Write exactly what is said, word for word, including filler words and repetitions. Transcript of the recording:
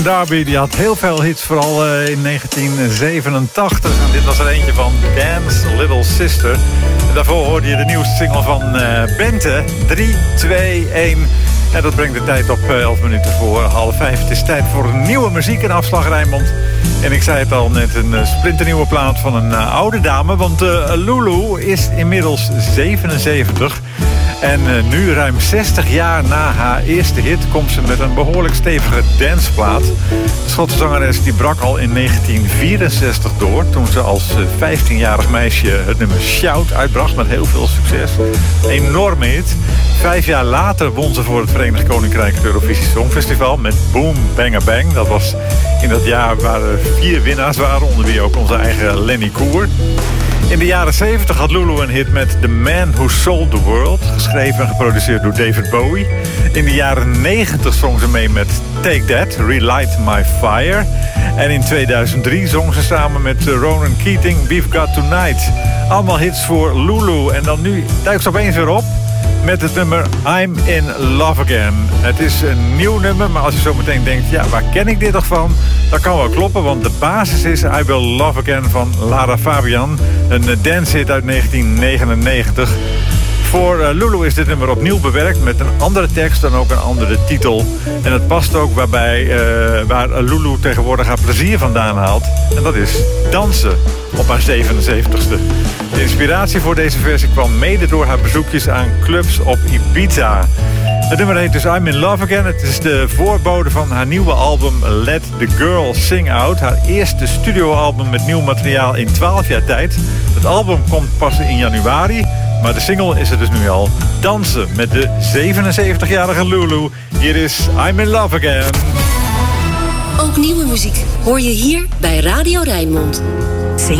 Darby die had heel veel hits, vooral uh, in negentien zevenentachtig. En dit was er eentje van Dance Little Sister. En daarvoor hoorde je de nieuwste single van uh, Bente, drie twee een. En dat brengt de tijd op uh, elf minuten voor half vijf. Het is tijd voor een nieuwe muziek in Afslag Rijnmond. En ik zei het al net, een uh, splinternieuwe plaat van een uh, oude dame. Want uh, Lulu is inmiddels zevenenzeventig. En uh, nu, ruim zestig jaar na haar eerste hit, komt ze met een behoorlijk stevige danceplaat. De Schotse zangeres die brak al in negentien vierenzestig door, toen ze als vijftienjarig meisje het nummer Shout uitbracht met heel veel succes. Een enorme hit. Vijf jaar later won ze voor het Verenigd Koninkrijk het Eurovisie Songfestival met Boom Banga Bang. Dat was in dat jaar waar er vier winnaars waren, onder wie ook onze eigen Lenny Koer. In de jaren zeventig had Lulu een hit met The Man Who Sold the World, geschreven en geproduceerd door David Bowie. In de jaren negentig zong ze mee met Take That, Relight My Fire. En in tweeduizend drie zong ze samen met Ronan Keating We've Got Tonight. Allemaal hits voor Lulu. En dan nu duikt ze opeens weer op met het nummer I'm in Love Again. Het is een nieuw nummer, maar als je zo meteen denkt, ja, waar ken ik dit toch van? Dat kan wel kloppen, want de basis is I Will Love Again van Lara Fabian. Een dancehit uit negentien negenennegentig. Voor uh, Lulu is dit nummer opnieuw bewerkt met een andere tekst en ook een andere titel. En het past ook waarbij, uh, waar Lulu tegenwoordig haar plezier vandaan haalt. En dat is dansen op haar zevenenzeventigste. De inspiratie voor deze versie kwam mede door haar bezoekjes aan clubs op Ibiza. Het nummer heet dus I'm in Love Again. Het is de voorbode van haar nieuwe album Let the Girl Sing Out. Haar eerste studioalbum met nieuw materiaal in twaalf jaar tijd. Het album komt pas in januari. Maar de single is er dus nu al. Dansen met de zevenenzeventigjarige Lulu. Hier is I'm in Love Again. Ook nieuwe muziek hoor je hier bij Radio Rijnmond.